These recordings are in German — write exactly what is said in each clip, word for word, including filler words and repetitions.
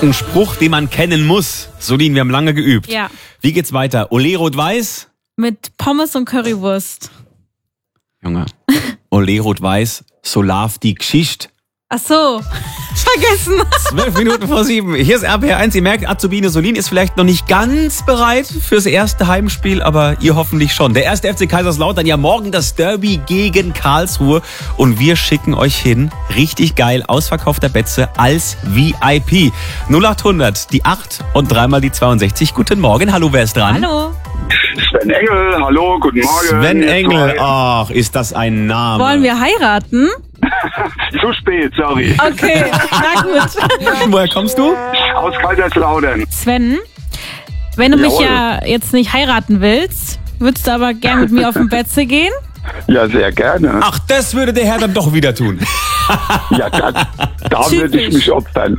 Ein Spruch, den man kennen muss. Solin, wir haben lange geübt. Ja. Wie geht's weiter? Ole Rot-Weiß? Mit Pommes und Currywurst. Junge. Ole Rot-Weiß, so lauf die Geschichte. Ach so, vergessen. Zwölf Minuten vor sieben. Hier ist R P R eins. Ihr merkt, Azubine Solin ist vielleicht noch nicht ganz bereit fürs erste Heimspiel, aber ihr hoffentlich schon. Der erste F C Kaiserslautern, ja morgen das Derby gegen Karlsruhe. Und wir schicken euch hin, richtig geil, ausverkaufter Betze als V I P. null achthundert, die acht und dreimal die zweiundsechzig. Guten Morgen, hallo, wer ist dran? Hallo. Sven Engel, hallo, guten Morgen. Sven Ihr Engel, zwei. ach, ist das ein Name. Wollen wir heiraten? Zu spät, sorry. Okay, na gut. Woher kommst du? Aus Kaiserslautern. Sven, wenn du mich Jawohl. ja jetzt nicht heiraten willst, würdest du aber gern mit mir auf den Betze gehen? Ja, sehr gerne. Ach, das würde der Herr dann doch wieder tun. Ja, da, da würde ich mich opfern.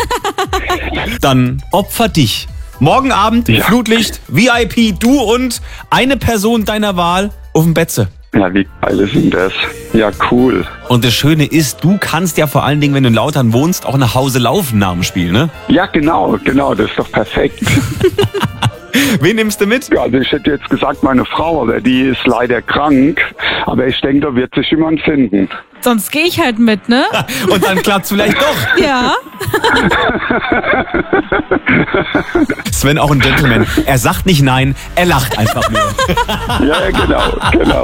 Dann opfer dich. Morgen Abend, Ja. Flutlicht, V I P, du und eine Person deiner Wahl auf dem Betze. Ja, wie geil ist denn das? Ja, cool. Und das Schöne ist, du kannst ja vor allen Dingen, wenn du in Lautern wohnst, auch nach Hause laufen nach dem Spiel, ne? Ja, genau, genau, das ist doch perfekt. Wen nimmst du mit? Ja, also ich hätte jetzt gesagt, meine Frau, aber die ist leider krank. Aber ich denke, da wird sich jemand finden. Sonst gehe ich halt mit, ne? Und dann klappt's vielleicht doch. Ja. Sven auch ein Gentleman. Er sagt nicht nein, er lacht einfach nur. Ja, genau, genau.